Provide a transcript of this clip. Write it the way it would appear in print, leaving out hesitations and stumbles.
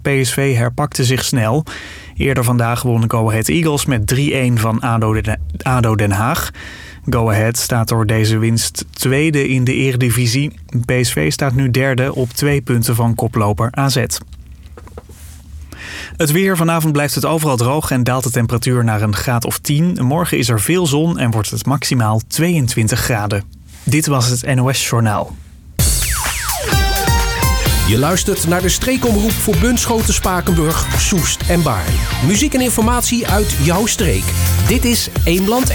PSV herpakte zich snel. Eerder vandaag won Go Ahead Eagles met 3-1 van ADO Den Haag. Go Ahead staat door deze winst tweede in de Eredivisie. PSV staat nu derde op 2 punten van koploper AZ. Het weer. Vanavond blijft het overal droog en daalt de temperatuur naar een graad of 10. Morgen is er veel zon en wordt het maximaal 22 graden. Dit was het NOS Journaal. Je luistert naar de streekomroep voor Bunschoten, Spakenburg, Soest en Baarn. Muziek en informatie uit jouw streek. Dit is Eemland